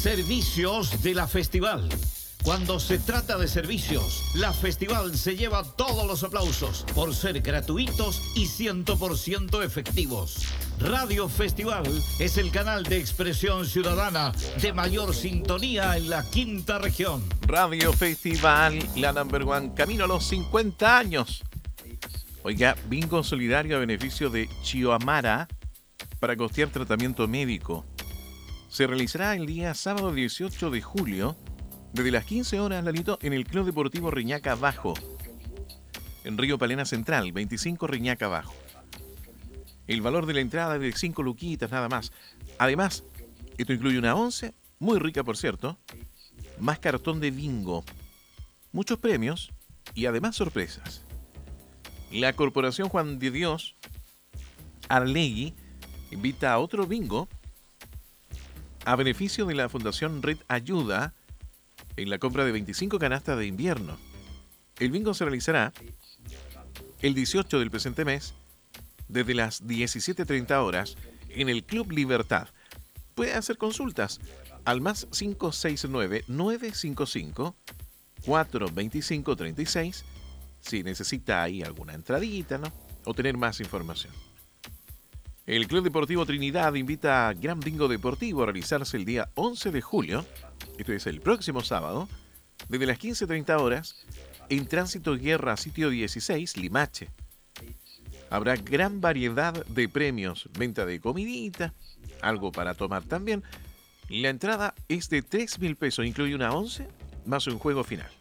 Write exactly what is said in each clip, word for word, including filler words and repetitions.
Servicios de la Festival. Cuando se trata de servicios, la Festival se lleva todos los aplausos por ser gratuitos y cien por ciento efectivos. Radio Festival es el canal de expresión ciudadana de mayor sintonía en la quinta región. Radio Festival, la number one, camino a los cincuenta años. Oiga, bingo solidario a beneficio de Chioamara para costear tratamiento médico. Se realizará el día sábado dieciocho de julio, desde las quince horas, Lalito, en el Club Deportivo Reñaca Bajo, en Río Palena Central, veinticinco Reñaca Bajo. El valor de la entrada es de cinco luquitas nada más. Además, esto incluye una once, muy rica por cierto, más cartón de bingo, muchos premios y además sorpresas. La Corporación Juan de Dios Arlegui invita a otro bingo a beneficio de la Fundación Red Ayuda en la compra de veinticinco canastas de invierno. El bingo se realizará el dieciocho del presente mes desde las diecisiete treinta horas en el Club Libertad. Puede hacer consultas al más cinco seis nueve, nueve cinco cinco, cuatro dos cinco, tres seis si necesita ahí alguna entradita, ¿no? O tener más información. El Club Deportivo Trinidad invita a Gran Bingo Deportivo a realizarse el día once de julio, esto es el próximo sábado, desde las quince treinta horas, en Tránsito Guerra, sitio dieciséis, Limache. Habrá gran variedad de premios, venta de comidita, algo para tomar también. La entrada es de tres mil pesos, incluye una once más un juego final.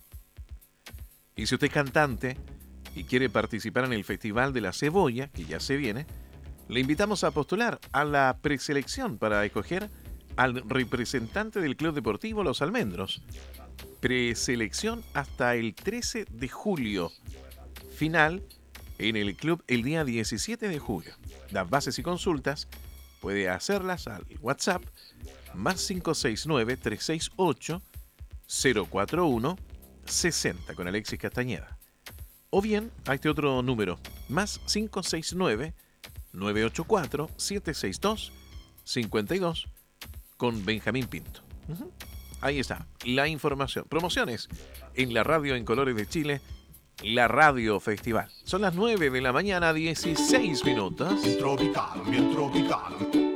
Y si usted es cantante y quiere participar en el Festival de la Cebolla, que ya se viene, le invitamos a postular a la preselección para escoger al representante del Club Deportivo Los Almendros. Preselección hasta el trece de julio. Final en el club el día diecisiete de julio. Las bases y consultas puede hacerlas al WhatsApp más cinco seis nueve, tres seis ocho, cero cuatro uno, sesenta con Alexis Castañeda. O bien a este otro número, más cinco seis nueve, nueve ocho cuatro, siete seis dos, cinco dos con Benjamín Pinto. Uh-huh. Ahí está la información. Promociones en la radio en colores de Chile, la Radio Festival. Son las nueve de la mañana, dieciséis minutos. Bien tropical, bien tropical.